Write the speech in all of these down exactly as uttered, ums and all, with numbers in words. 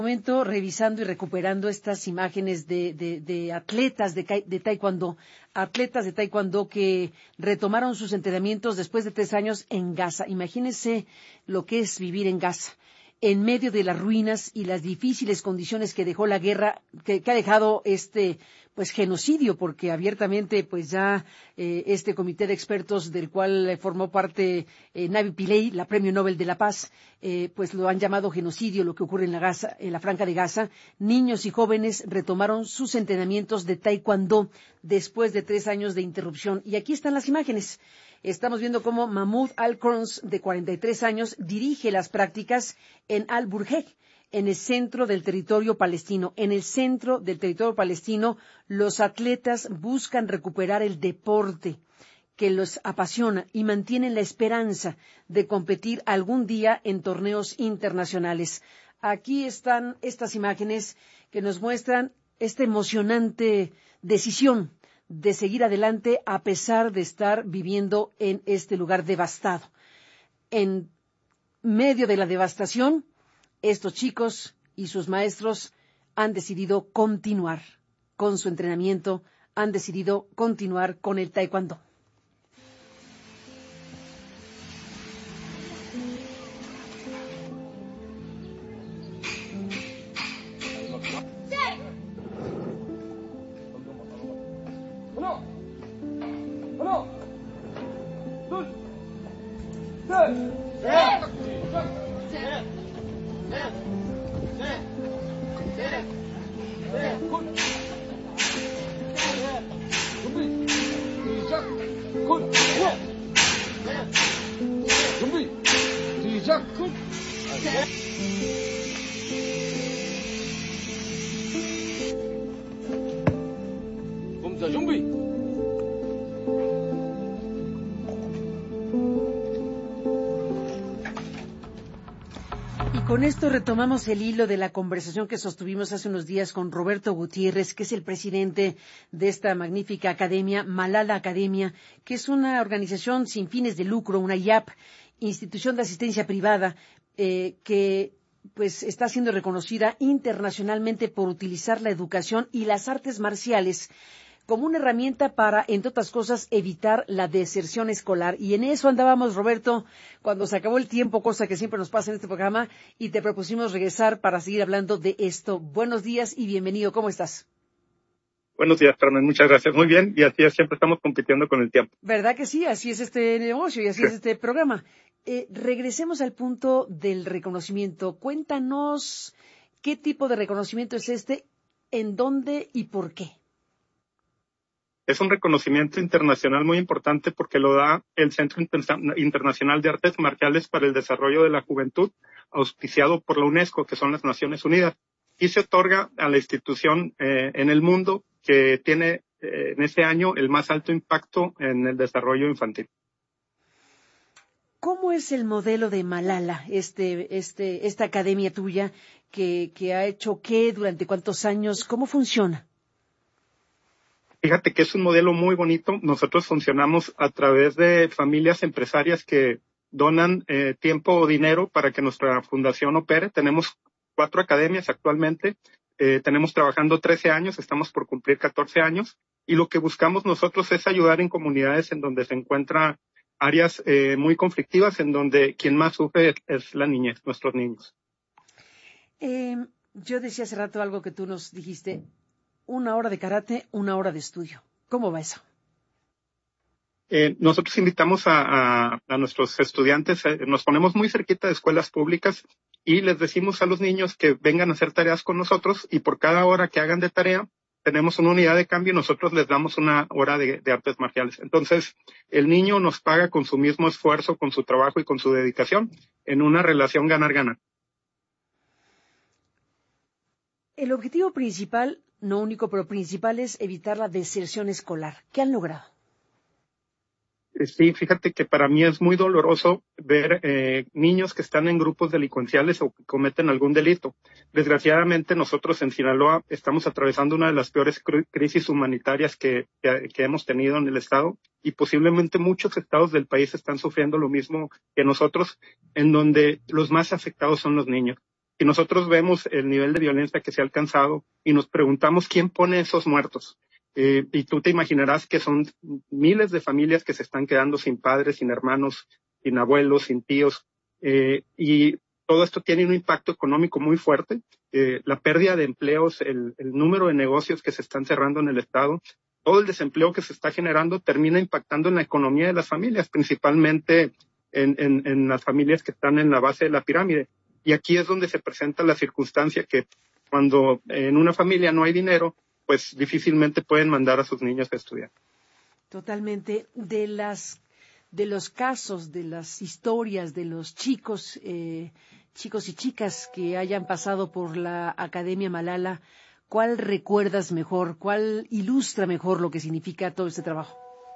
Momento revisando y recuperando estas imágenes de, de, de atletas de, de taekwondo, atletas de taekwondo que retomaron sus entrenamientos después de tres años en Gaza. Imagínense lo que es vivir en Gaza, en medio de las ruinas y las difíciles condiciones que dejó la guerra, que, que ha dejado este pues genocidio, porque abiertamente pues ya eh, este comité de expertos del cual formó parte eh, Navi Pillay, la Premio Nobel de la Paz, eh, pues lo han llamado genocidio lo que ocurre en la Gaza, en la Franja de Gaza. Niños y jóvenes retomaron sus entrenamientos de taekwondo después de tres años de interrupción. Y aquí están las imágenes. Estamos viendo cómo Mahmoud Al-Qurns, de cuarenta y tres años, dirige las prácticas en Al-Burhej, en el centro del territorio palestino. En el centro del territorio palestino, los atletas buscan recuperar el deporte que los apasiona y mantienen la esperanza de competir algún día en torneos internacionales. Aquí están estas imágenes que nos muestran esta emocionante decisión de seguir adelante a pesar de estar viviendo en este lugar devastado. En medio de la devastación, estos chicos y sus maestros han decidido continuar con su entrenamiento, han decidido continuar con el taekwondo. Con esto retomamos el hilo de la conversación que sostuvimos hace unos días con Roberto Gutiérrez, que es el presidente de esta magnífica academia, Malala Academia, que es una organización sin fines de lucro, una I A P, institución de asistencia privada, eh, que pues está siendo reconocida internacionalmente por utilizar la educación y las artes marciales como una herramienta para, entre otras cosas, evitar la deserción escolar. Y en eso andábamos, Roberto, cuando se acabó el tiempo, cosa que siempre nos pasa en este programa, y te propusimos regresar para seguir hablando de esto. Buenos días y bienvenido. ¿Cómo estás? Buenos días, Carmen. Muchas gracias. Muy bien. Y así es, siempre estamos compitiendo con el tiempo. ¿Verdad que sí? Así es este negocio y así sí. es este programa. Eh, regresemos al punto del reconocimiento. Cuéntanos qué tipo de reconocimiento es este, en dónde y por qué. Es un reconocimiento internacional muy importante porque lo da el Centro Internacional de Artes Marciales para el Desarrollo de la Juventud, auspiciado por la UNESCO, que son las Naciones Unidas, y se otorga a la institución eh, en el mundo que tiene eh, en este año el más alto impacto en el desarrollo infantil. ¿Cómo es el modelo de Malala, este, este, esta academia tuya, que, que ha hecho qué, durante cuántos años? ¿Cómo funciona? Fíjate que es un modelo muy bonito. Nosotros funcionamos a través de familias empresarias que donan eh, tiempo o dinero para que nuestra fundación opere. Tenemos cuatro academias actualmente. Eh, tenemos trabajando trece años, estamos por cumplir catorce años. Y lo que buscamos nosotros es ayudar en comunidades en donde se encuentran áreas eh, muy conflictivas, en donde quien más sufre es, es la niñez, nuestros niños. Eh, yo decía hace rato algo que tú nos dijiste. Una hora de karate, una hora de estudio. ¿Cómo va eso? Eh, nosotros invitamos a, a, a nuestros estudiantes, eh, nos ponemos muy cerquita de escuelas públicas y les decimos a los niños que vengan a hacer tareas con nosotros y por cada hora que hagan de tarea tenemos una unidad de cambio y nosotros les damos una hora de, de artes marciales. Entonces, el niño nos paga con su mismo esfuerzo, con su trabajo y con su dedicación en una relación ganar-ganar. El objetivo principal, no único, pero principal, es evitar la deserción escolar. ¿Qué han logrado? Sí, fíjate que para mí es muy doloroso ver eh, niños que están en grupos delincuenciales o que cometen algún delito. Desgraciadamente nosotros en Sinaloa estamos atravesando una de las peores cr- crisis humanitarias que, que, que hemos tenido en el estado y posiblemente muchos estados del país están sufriendo lo mismo que nosotros, en donde los más afectados son los niños. Si nosotros vemos el nivel de violencia que se ha alcanzado y nos preguntamos quién pone esos muertos, eh, y tú te imaginarás que son miles de familias que se están quedando sin padres, sin hermanos, sin abuelos, sin tíos, eh, y todo esto tiene un impacto económico muy fuerte. Eh, la pérdida de empleos, el, el número de negocios que se están cerrando en el Estado, todo el desempleo que se está generando termina impactando en la economía de las familias, principalmente en, en, en las familias que están en la base de la pirámide. Y aquí es donde se presenta la circunstancia que cuando en una familia no hay dinero, pues difícilmente pueden mandar a sus niños a estudiar. Totalmente. De las, de los casos, de las historias de los chicos, eh, chicos y chicas que hayan pasado por la Academia Malala, ¿cuál recuerdas mejor? ¿Cuál ilustra mejor lo que significa todo este trabajo?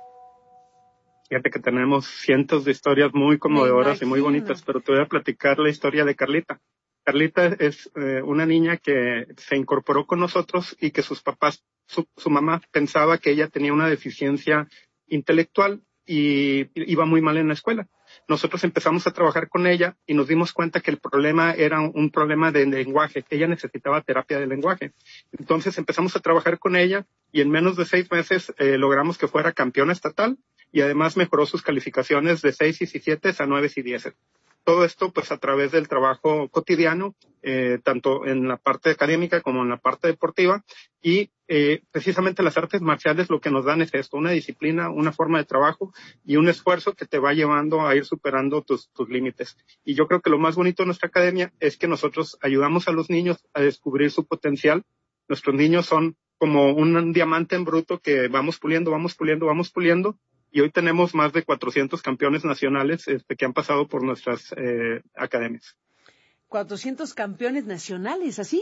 Fíjate que tenemos cientos de historias muy conmovedoras y muy bonitas, pero te voy a platicar la historia de Carlita. Carlita es eh, una niña que se incorporó con nosotros y que sus papás, su, su mamá pensaba que ella tenía una deficiencia intelectual y iba muy mal en la escuela. Nosotros empezamos a trabajar con ella y nos dimos cuenta que el problema era un problema de lenguaje, que ella necesitaba terapia de lenguaje. Entonces empezamos a trabajar con ella y en menos de seis meses eh, logramos que fuera campeona estatal y además mejoró sus calificaciones de seis y siete a nueve y diez. Todo esto pues a través del trabajo cotidiano, eh, tanto en la parte académica como en la parte deportiva, y eh, precisamente las artes marciales lo que nos dan es esto, una disciplina, una forma de trabajo y un esfuerzo que te va llevando a ir superando tus, tus límites. Y yo creo que lo más bonito de nuestra academia es que nosotros ayudamos a los niños a descubrir su potencial. Nuestros niños son como un diamante en bruto que vamos puliendo, vamos puliendo, vamos puliendo, y hoy tenemos más de cuatrocientos campeones nacionales este, que han pasado por nuestras eh, academias. cuatrocientos campeones nacionales, ¿así?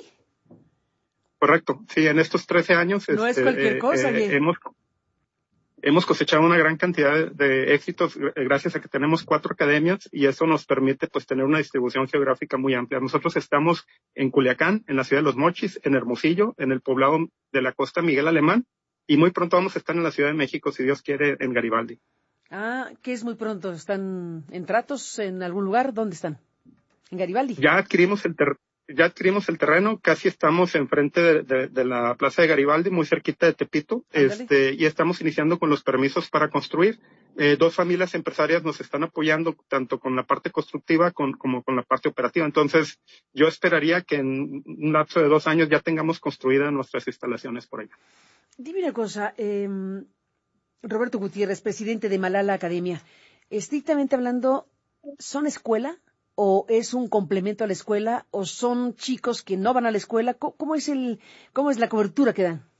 Correcto, sí, en estos trece años no este, es cualquier cosa, eh, eh, hemos, hemos cosechado una gran cantidad de, de éxitos gracias a que tenemos cuatro academias y eso nos permite pues tener una distribución geográfica muy amplia. Nosotros estamos en Culiacán, en la ciudad de Los Mochis, en Hermosillo, en el poblado de la costa Miguel Alemán, y muy pronto vamos a estar en la Ciudad de México, si Dios quiere, en Garibaldi. Ah, ¿qué es muy pronto? ¿Están en tratos en algún lugar? ¿Dónde están? ¿En Garibaldi? Ya adquirimos el, ter ya adquirimos el terreno, casi estamos enfrente de, de, de la plaza de Garibaldi, muy cerquita de Tepito, este, y estamos iniciando con los permisos para construir. Eh, dos familias empresarias nos están apoyando tanto con la parte constructiva con, como con la parte operativa. Entonces, yo esperaría que en un lapso de dos años ya tengamos construidas nuestras instalaciones por allá. Dime una cosa, eh, Roberto Gutiérrez, presidente de Malala Academia, estrictamente hablando, ¿son escuela o es un complemento a la escuela o son chicos que no van a la escuela? ¿Cómo, cómo es el, cómo es la cobertura que dan?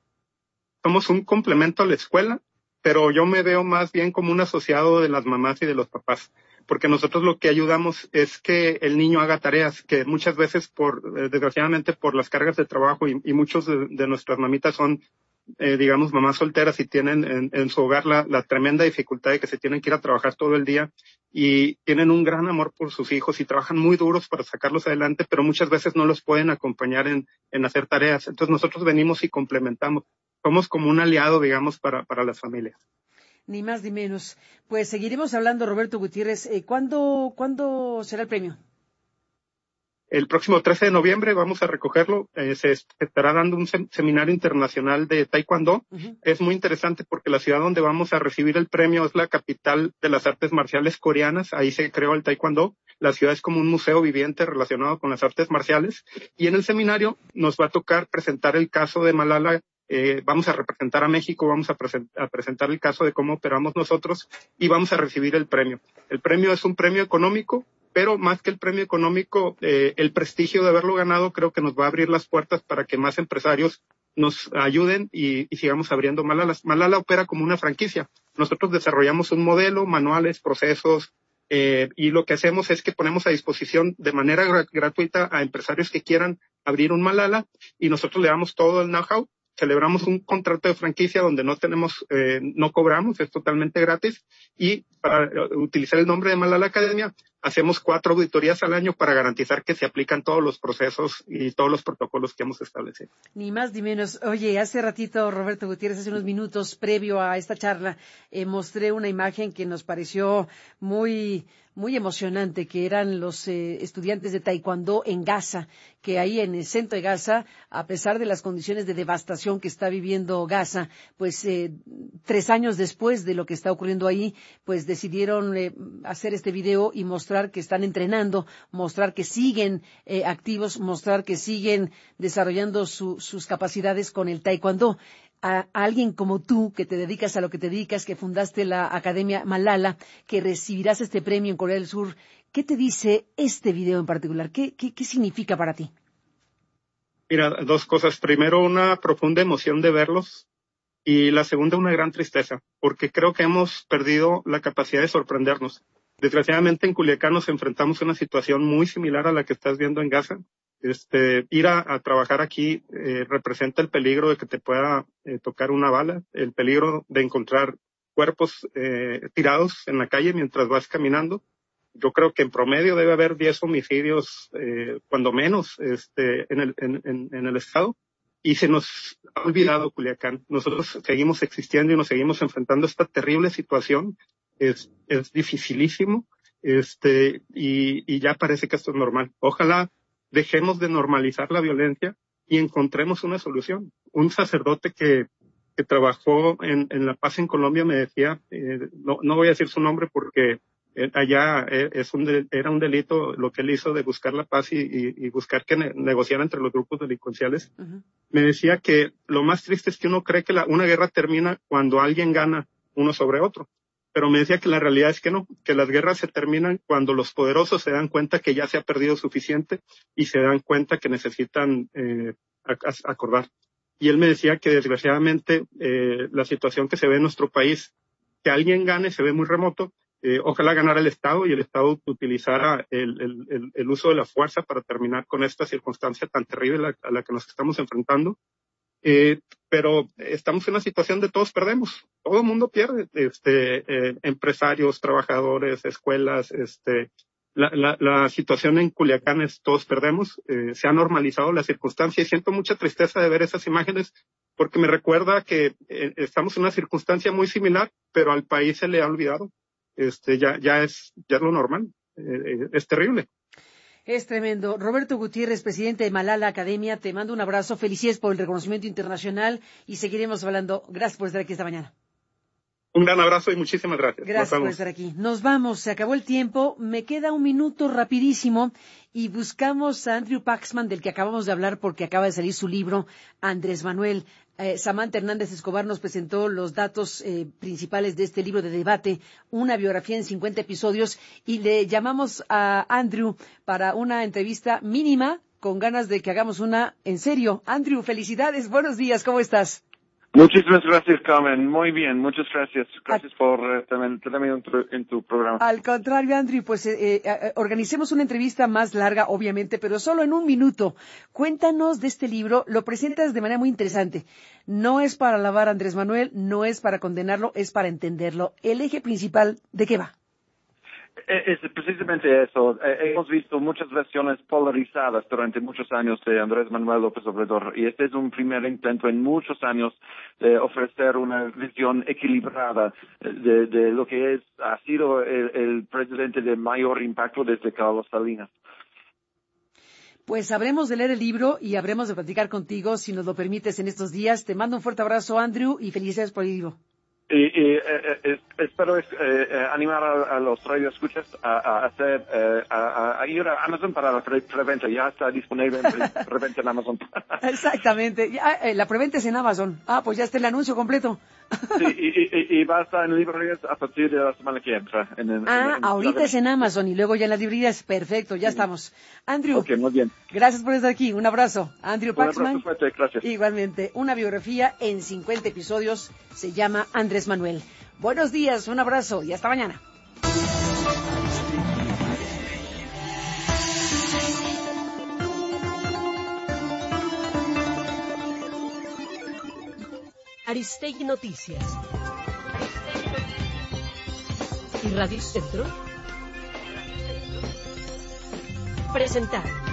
Somos un complemento a la escuela, pero yo me veo más bien como un asociado de las mamás y de los papás, porque nosotros lo que ayudamos es que el niño haga tareas, que muchas veces, por eh, desgraciadamente, por las cargas de trabajo y, y muchos de, de nuestras mamitas son, eh, digamos, mamás solteras y tienen en, en su hogar la, la tremenda dificultad de que se tienen que ir a trabajar todo el día y tienen un gran amor por sus hijos y trabajan muy duros para sacarlos adelante, pero muchas veces no los pueden acompañar en, en hacer tareas. Entonces nosotros venimos y complementamos. Somos como un aliado, digamos, para, para las familias. Ni más ni menos. Pues seguiremos hablando, Roberto Gutiérrez. Eh, ¿cuándo, ¿Cuándo será el premio? El próximo trece de noviembre vamos a recogerlo. Eh, se estará dando un sem seminario internacional de Taekwondo. Uh-huh. Es muy interesante porque la ciudad donde vamos a recibir el premio es la capital de las artes marciales coreanas. Ahí se creó el Taekwondo. La ciudad es como un museo viviente relacionado con las artes marciales. Y en el seminario nos va a tocar presentar el caso de Malala. Eh, vamos a representar a México, vamos a, present a presentar el caso de cómo operamos nosotros y vamos a recibir el premio. El premio es un premio económico, pero más que el premio económico, eh, el prestigio de haberlo ganado creo que nos va a abrir las puertas para que más empresarios nos ayuden y, y sigamos abriendo Malala. Malala opera como una franquicia. Nosotros desarrollamos un modelo, manuales, procesos, eh, y lo que hacemos es que ponemos a disposición de manera gr gratuita a empresarios que quieran abrir un Malala y nosotros le damos todo el know-how. Celebramos un contrato de franquicia donde no tenemos, eh, no cobramos, es totalmente gratis y para utilizar el nombre de Malala Academia hacemos cuatro auditorías al año para garantizar que se aplican todos los procesos y todos los protocolos que hemos establecido. Ni más ni menos. Oye, hace ratito, Roberto Gutiérrez, hace unos minutos previo a esta charla, eh, mostré una imagen que nos pareció muy muy emocionante, que eran los eh, estudiantes de taekwondo en Gaza, que ahí en el centro de Gaza, a pesar de las condiciones de devastación que está viviendo Gaza, pues eh, tres años después de lo que está ocurriendo ahí, pues decidieron eh, hacer este video y mostrar que están entrenando, mostrar que siguen eh, activos, mostrar que siguen desarrollando su, sus capacidades con el taekwondo. A, a alguien como tú, que te dedicas a lo que te dedicas, que fundaste la Academia Malala, que recibirás este premio en Corea del Sur, ¿qué te dice este video en particular? ¿Qué, qué, qué significa para ti? Mira, dos cosas. Primero, una profunda emoción de verlos y la segunda, una gran tristeza, porque creo que hemos perdido la capacidad de sorprendernos. Desgraciadamente, en Culiacán nos enfrentamos a una situación muy similar a la que estás viendo en Gaza. Este, ir a, a trabajar aquí eh, representa el peligro de que te pueda eh, tocar una bala, el peligro de encontrar cuerpos eh, tirados en la calle mientras vas caminando. Yo creo que en promedio debe haber diez homicidios, eh, cuando menos, este, en el, en, en, en el estado. Y se nos ha olvidado Culiacán. Nosotros seguimos existiendo y nos seguimos enfrentando a esta terrible situación. Es, es dificilísimo, este, y, y ya parece que esto es normal. Ojalá dejemos de normalizar la violencia y encontremos una solución. Un sacerdote que, que trabajó en, en La Paz en Colombia me decía, eh, no, no voy a decir su nombre porque eh, allá eh, es un, era un delito lo que él hizo de buscar la paz y, y, y buscar que ne- negociara entre los grupos delincuenciales. Uh-huh. Me decía que lo más triste es que uno cree que la, una guerra termina cuando alguien gana uno sobre otro. Pero me decía que la realidad es que no, que las guerras se terminan cuando los poderosos se dan cuenta que ya se ha perdido suficiente y se dan cuenta que necesitan eh, acordar. Y él me decía que desgraciadamente eh, la situación que se ve en nuestro país, que alguien gane se ve muy remoto. Eh, ojalá ganara el Estado y el Estado utilizara el, el, el, el uso de la fuerza para terminar con esta circunstancia tan terrible a la, a la que nos estamos enfrentando. Eh, pero estamos en una situación de todos perdemos, todo el mundo pierde, este, eh, empresarios, trabajadores, escuelas, este, la, la, la situación en Culiacán es todos perdemos, eh, se ha normalizado la circunstancia y siento mucha tristeza de ver esas imágenes porque me recuerda que eh, estamos en una circunstancia muy similar, pero al país se le ha olvidado, este, ya, ya es, ya es lo normal, eh, es terrible. Es tremendo. Roberto Gutiérrez, presidente de Malala Academia, te mando un abrazo. Felicidades por el reconocimiento internacional y seguiremos hablando. Gracias por estar aquí esta mañana. Un gran abrazo y muchísimas gracias. Gracias por estar aquí. Nos vamos, se acabó el tiempo. Me queda un minuto rapidísimo y buscamos a Andrew Paxman, del que acabamos de hablar porque acaba de salir su libro, Andrés Manuel. Eh, Samantha Hernández Escobar nos presentó los datos eh, principales de este libro de debate, una biografía en cincuenta episodios, y le llamamos a Andrew para una entrevista mínima, con ganas de que hagamos una en serio. Andrew, felicidades, buenos días, ¿cómo estás? Muchísimas gracias, Carmen. Muy bien, muchas gracias. Gracias a... por uh, tenerme en, en tu programa. Al contrario, Andrew, pues eh, eh, organicemos una entrevista más larga, obviamente, pero solo en un minuto. Cuéntanos de este libro, lo presentas de manera muy interesante. No es para alabar a Andrés Manuel, no es para condenarlo, es para entenderlo. El eje principal, ¿de qué va? Es precisamente eso. Hemos visto muchas versiones polarizadas durante muchos años de Andrés Manuel López Obrador y este es un primer intento en muchos años de ofrecer una visión equilibrada de, de lo que es ha sido el, el presidente de mayor impacto desde Carlos Salinas. Pues habremos de leer el libro y habremos de platicar contigo si nos lo permites en estos días. Te mando un fuerte abrazo, Andrew, y felicidades por el libro. Y, y eh, eh, espero eh, eh, animar a, a los radioescuchas a, a hacer eh, a, a ir a Amazon para la pre preventa. Ya está disponible en preventa en Amazon. Exactamente. Ya, eh, la preventa es en Amazon. Ah, pues ya está el anuncio completo. Sí, y, y, y va a estar en librerías a partir de la semana que entra. En, en, ah, en, en ahorita es en Amazon y luego ya en las librerías. Perfecto, ya sí. Estamos. Andrew, okay, muy bien. Gracias por estar aquí. Un abrazo. Andrew Paxman. Un abrazo fuerte, gracias. Igualmente, una biografía en cincuenta episodios se llama Andrés Manuel. Buenos días, un abrazo y hasta mañana. Aristegui Noticias y Radio Centro presentar